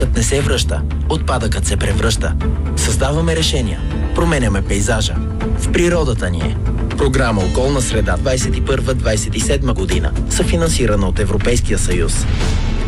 не се връща, отпадъкът се превръща. Създаваме решения, променяме пейзажа. В природата ни е. Програма Околна среда 21-27 година, съфинансирана от Европейския съюз.